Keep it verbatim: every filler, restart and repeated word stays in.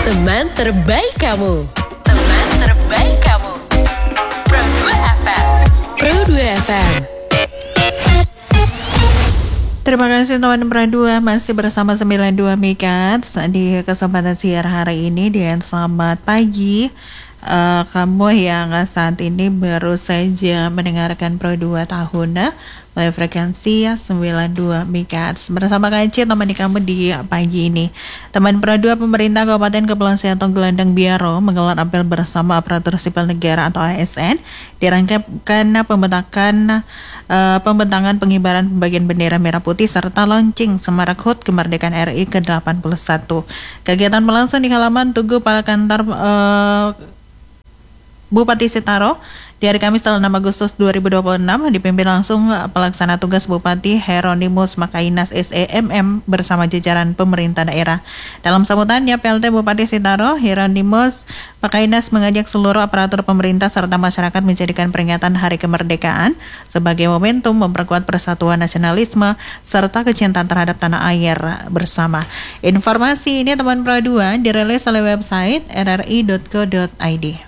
Teman terbaik kamu. Teman terbaik kamu. Pro dua F M. Pro dua F M. Terima kasih teman Pro dua, masih bersama sembilan puluh dua Megahertz di kesempatan siar hari ini. Dan selamat pagi uh, kamu yang saat ini baru saja mendengarkan Pro dua Tahuna melalui frekuensi sembilan puluh dua Megahertz. Bersama Kak Eci temani kamu di pagi ini. Teman Pro dua, Pemerintah Kabupaten Kepulauan Siantong Gelandang Biaro menggelar apel bersama aparatur sipil negara atau A S N dirangkapkan pembentakan uh, pembentangan pengibaran pembagian bendera merah putih serta launching Semarak H U T Kemerdekaan R I ke delapan puluh satu. Kegiatan berlangsung di halaman Tugu Palakantar uh, Bupati Sitaro di hari Kamis tanggal enam Agustus dua ribu dua puluh enam, dipimpin langsung pelaksana tugas Bupati Hieronymus Makainas S E M M bersama jajaran pemerintah daerah. Dalam sambutannya, P L T Bupati Sitaro Hieronymus Makainas mengajak seluruh aparatur pemerintah serta masyarakat menjadikan peringatan Hari Kemerdekaan sebagai momentum memperkuat persatuan nasionalisme serta kecintaan terhadap tanah air bersama. Informasi ini teman Pro dua dirilis oleh website r r i dot co dot i d.